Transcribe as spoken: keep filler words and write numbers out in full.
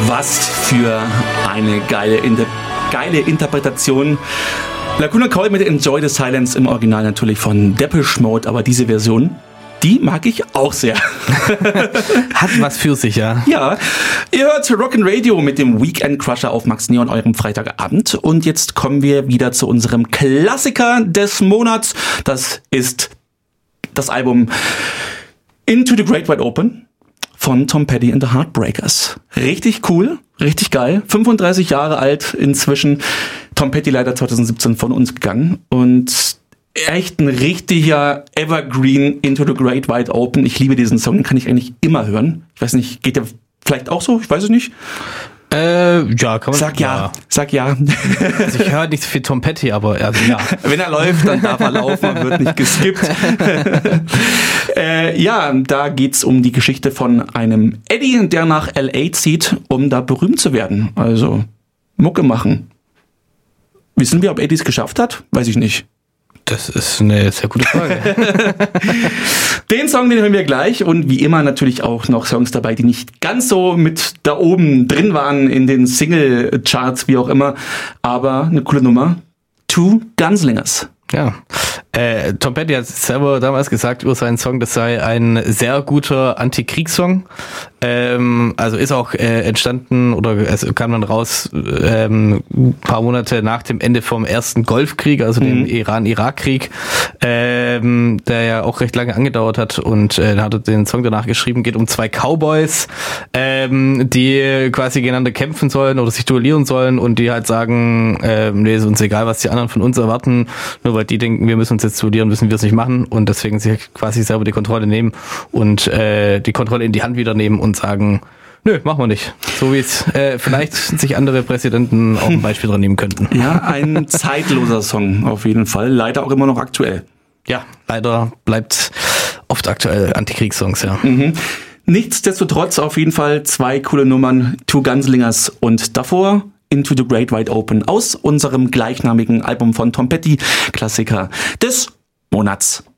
Was für eine geile, Inter- geile Interpretation. Lacuna Coil mit Enjoy the Silence, im Original natürlich von Depeche Mode, aber diese Version, die mag ich auch sehr. Hat was für sich, ja. Ja, ihr hört Rockin' Radio mit dem Weekend Crusher auf Max Neon, eurem Freitagabend. Und jetzt kommen wir wieder zu unserem Klassiker des Monats. Das ist das Album Into the Great Wide Open von Tom Petty and the Heartbreakers. Richtig cool, richtig geil. fünfunddreißig Jahre alt inzwischen. Tom Petty leider zwanzig siebzehn von uns gegangen. Und echt ein richtiger Evergreen, Into the Great Wide Open. Ich liebe diesen Song, den kann ich eigentlich immer hören. Ich weiß nicht, geht der vielleicht auch so? Ich weiß es nicht. Äh, ja, kann man. Sag ja, ja. sag ja. Also ich höre nicht so viel Tom Petty, aber also ja. Wenn er läuft, dann darf er laufen, man wird nicht geskippt. äh, ja, da geht's um die Geschichte von einem Eddie, der nach L A zieht, um da berühmt zu werden. Also Mucke machen. Wissen wir, ob Eddie es geschafft hat? Weiß ich nicht. Das ist eine sehr gute Frage. Den Song, den hören wir gleich und wie immer natürlich auch noch Songs dabei, die nicht ganz so mit da oben drin waren in den Single-Charts, wie auch immer, aber eine coole Nummer. Two Gunslingers. Ja, äh, Tom Petty hat selber damals gesagt über seinen Song, das sei ein sehr guter Antikriegssong. Ähm, also ist auch äh, entstanden oder es kam dann raus ähm, ein paar Monate nach dem Ende vom ersten Golfkrieg, also dem mhm. Iran-Irak-Krieg, ähm, der ja auch recht lange angedauert hat, und äh, hat er den Song danach geschrieben. Geht um zwei Cowboys, ähm, die quasi gegeneinander kämpfen sollen oder sich duellieren sollen und die halt sagen, äh, nee, ist uns egal, was die anderen von uns erwarten, nur weil die denken, wir müssen uns jetzt duellieren, müssen wir es nicht machen, und deswegen sich quasi selber die Kontrolle nehmen und äh, die Kontrolle in die Hand wieder nehmen und sagen, nö, machen wir nicht. So wie es äh, vielleicht sich andere Präsidenten auch ein Beispiel dran nehmen könnten. Ja, ein zeitloser Song auf jeden Fall. Leider auch immer noch aktuell. Ja, leider bleibt oft aktuell Antikriegssongs, ja. Mhm. Nichtsdestotrotz auf jeden Fall zwei coole Nummern, Two Gunslingers und davor Into the Great Wide Open aus unserem gleichnamigen Album von Tom Petty, Klassiker des Monats.